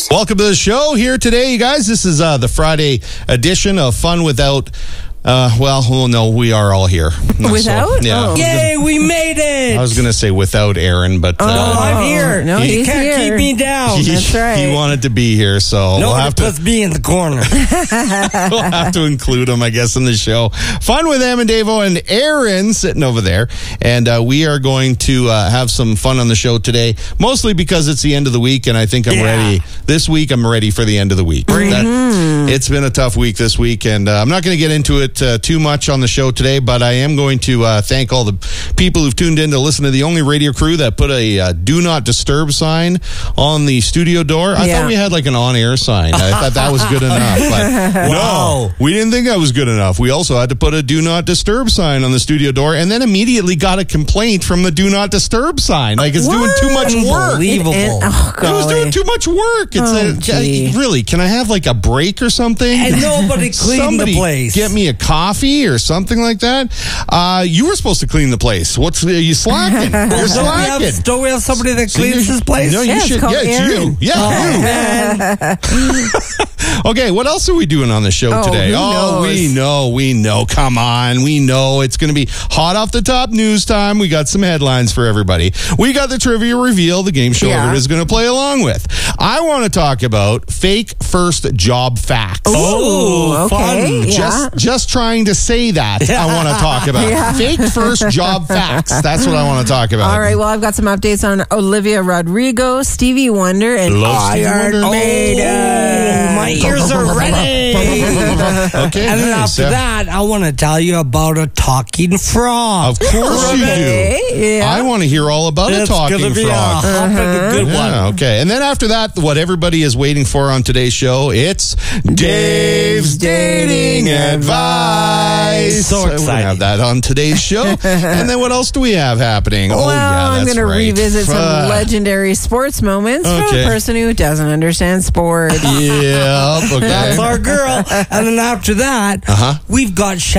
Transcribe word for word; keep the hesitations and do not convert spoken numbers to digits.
Welcome to the show here today, you guys. This is uh, the Friday edition of Fun Without... Uh, well, well, no, we are all here. Without? So, yeah. Oh. Yay, we made it! I was going to say without Aaron, but... No, Uh, I'm here. No, you he's can't here. keep me down. he, That's right. he wanted to be here, so No we'll one have to... puts me in the corner. we'll have to include him, I guess, in the show. Fun with Em and Davo and Aaron sitting over there. And uh, we are going to uh, have some fun on the show today, mostly because it's the end of the week, and I think I'm Yeah. ready. This week, I'm ready for the end of the week. That, it's been a tough week this week, and uh, I'm not going to get into it uh, too much on the show today, but I am going to uh, thank all the people who've tuned in to listen to the only radio crew that put a uh, do not disturb sign on the studio door. I Yeah. thought we had like an on-air sign. I thought that was good enough, but Wow. no, we didn't think that was good enough. We also had to put a do not disturb sign on the studio door, and then immediately got a complaint from the do not disturb sign. Like, it's doing too much work. Unbelievable. And- oh, It was doing golly. too much work. It's Oh, a, gee. really, can I have like a break or something? And nobody cleaned Somebody the place. get me a coffee or something like that. Uh, you were supposed to clean the place. What's are you slacking? You're Don't we, slacking. have, don't we have somebody that So you- cleans this place? No, you Yeah, it's should. called Yeah, it's Aaron. you. Yeah, you. Okay, what else are we doing on the show Oh, today? who Oh, we knows? know, we know. Come on, we know it's going to be hot off the top news time. We got some headlines for everybody. We got the trivia reveal, the game show Yeah. everybody's going to play along with. I want to talk about fake first job facts. Oh, okay. fun. Yeah. Just, just trying to say that. I want to talk about Yeah. fake first job facts. That's what I want to talk about. All right, well, I've got some updates on Olivia Rodrigo, Stevie Wonder, and Love Stevie Iron Wonder. Maiden. Oh, my ears are ready. Okay, And then nice. after that, I want to tell you about a talking frog. Of course you Okay, do. yeah. I want to hear all about a It's talking gonna be frog. a hopping a good Yeah, one. okay. And then after that, what everybody is waiting for on today's show, it's Dave's Dating Advice. So We're gonna exciting. have that on today's show. And then what else do we have happening? Well, oh, yeah, I'm that's going to right. revisit some Uh, legendary sports moments from Okay. a person who doesn't understand sports. Yeah, okay. That's our girl. And then after that, Uh-huh. we've got